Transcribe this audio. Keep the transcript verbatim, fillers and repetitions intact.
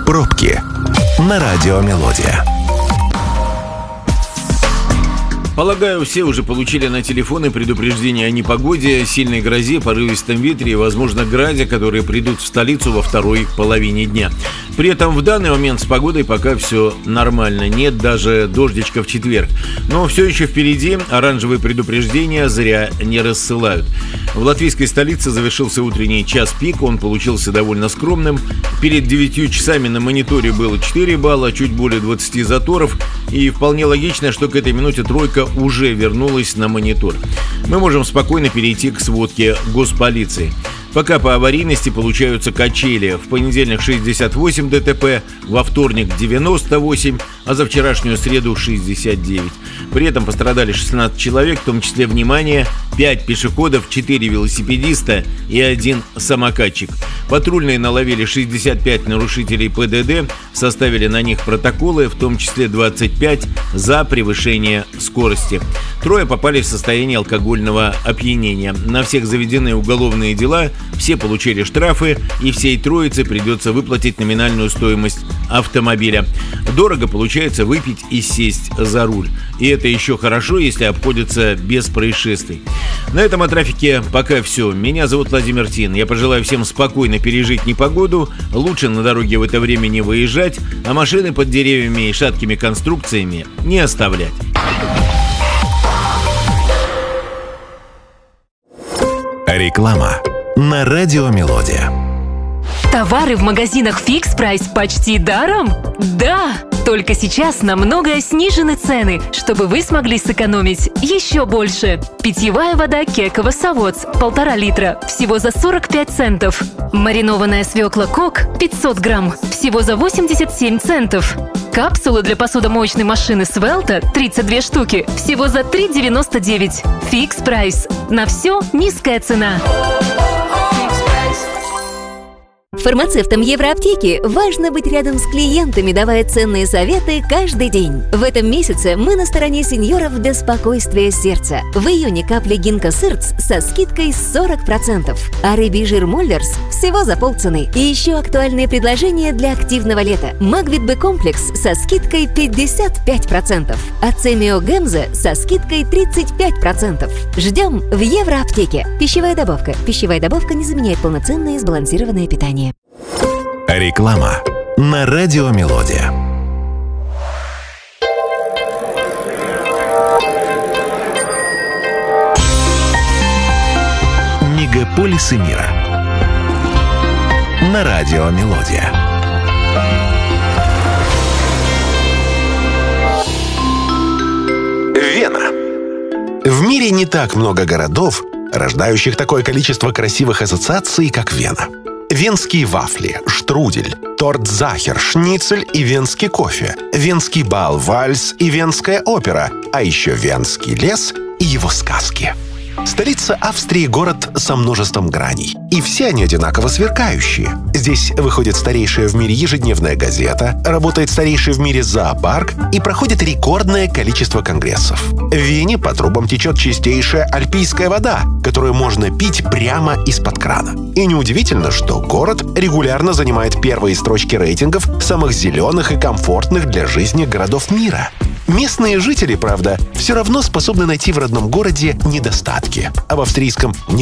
Пробки на радио Мелодия. Полагаю, все уже получили на телефоны предупреждения о непогоде, сильной грозе, порывистом ветре и, возможно, граде, которые придут в столицу во второй половине дня. При этом в данный момент с погодой пока все нормально, нет даже дождичка в четверг. Но все еще впереди, оранжевые предупреждения зря не рассылают. В латвийской столице завершился утренний час пик, он получился довольно скромным. Перед девятью часами на мониторе было четыре балла, чуть более двадцати заторов, и вполне логично, что к этой минуте тройка уже вернулась на монитор. Мы можем спокойно перейти к сводке госполиции. Пока по аварийности получаются качели. В понедельник шестьдесят восемь ДТП, во вторник девяносто восемь, а за вчерашнюю среду шестьдесят девять. При этом пострадали шестнадцать человек, в том числе, внимание, пять пешеходов, четыре велосипедиста и один самокатчик. Патрульные наловили шестьдесят пять нарушителей ПДД, составили на них протоколы, в том числе двадцать пять за превышение скорости. Трое попали в состояние алкогольного опьянения. На всех заведены уголовные дела, все получили штрафы, и всей троице придется выплатить номинальную стоимость автомобиля. Дорого получается выпить и сесть за руль. И это еще хорошо, если обходится без происшествий. На этом о трафике пока все. Меня зовут Владимир Тин. Я пожелаю всем спокойно пережить непогоду, лучше на дороге в это время не выезжать, а машины под деревьями и шаткими конструкциями не оставлять. Реклама на радио Мелодия. Товары в магазинах Fix Price почти даром? Да! Только сейчас на многое снижены цены, чтобы вы смогли сэкономить еще больше. Питьевая вода Кекова Савоц полтора литра всего за сорок пять центов. Маринованная свекла Кок пятьсот грамм всего за восемьдесят семь центов. Капсулы для посудомоечной машины Свелта тридцать две штуки всего за три девяносто девять. Fix Price. На все низкая цена. Фармацевтам Евроаптеки важно быть рядом с клиентами, давая ценные советы каждый день. В этом месяце мы на стороне сеньоров без спокойствия сердца. В июне капли Гинко Сырц со скидкой сорок процентов, а рыбий жир Моллерс всего за полцены. И еще актуальные предложения для активного лета. Магвит Б комплекс со скидкой пятьдесят пять процентов, а Цемио Гемза со скидкой тридцать пять процентов. Ждем в Евроаптеке. Пищевая добавка. Пищевая добавка не заменяет полноценное и сбалансированное питание. Реклама на радио Мелодия. Мегаполисы мира на радио Мелодия. Вена. В мире не так много городов, рождающих такое количество красивых ассоциаций, как Вена. Венские вафли, штрудель, торт Захер, шницель и венский кофе, венский бал, вальс и венская опера, а еще венский лес и его сказки. Столица Австрии — город со множеством граней. И все они одинаково сверкающие. Здесь выходит старейшая в мире ежедневная газета, работает старейший в мире зоопарк и проходит рекордное количество конгрессов. В Вене по трубам течет чистейшая альпийская вода, которую можно пить прямо из-под крана. И неудивительно, что город регулярно занимает первые строчки рейтингов самых зеленых и комфортных для жизни городов мира. Местные жители, правда, все равно способны найти в родном городе недостатки. А в австрийском